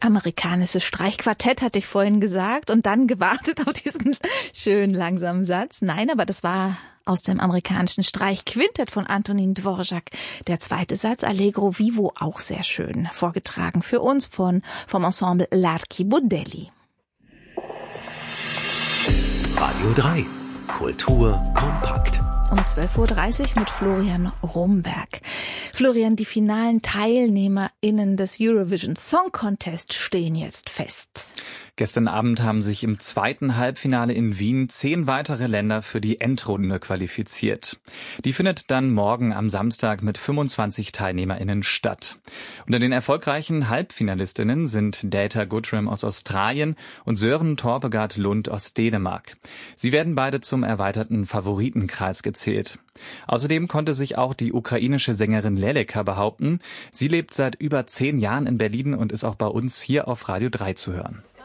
Amerikanisches Streichquartett, hatte ich vorhin gesagt, und dann gewartet auf diesen schönen langsamen Satz. Nein, aber das war aus dem amerikanischen Streichquintett von Antonin Dvorak. Der zweite Satz, Allegro Vivo, auch sehr schön, vorgetragen für uns vom Ensemble L'Archi Budelli. Radio 3, Kultur kompakt. Um 12.30 Uhr mit Florian Romberg. Florian, die finalen TeilnehmerInnen des Eurovision Song Contest stehen jetzt fest. Gestern Abend haben sich im zweiten Halbfinale in Wien 10 weitere Länder für die Endrunde qualifiziert. Die findet dann morgen am Samstag mit 25 TeilnehmerInnen statt. Unter den erfolgreichen Halbfinalistinnen sind Data Goodrem aus Australien und Søren Torpegaard Lund aus Dänemark. Sie werden beide zum erweiterten Favoritenkreis gezählt. Außerdem konnte sich auch die ukrainische Sängerin Leleka behaupten. Sie lebt seit über 10 Jahren in Berlin und ist auch bei uns hier auf Radio 3 zu hören.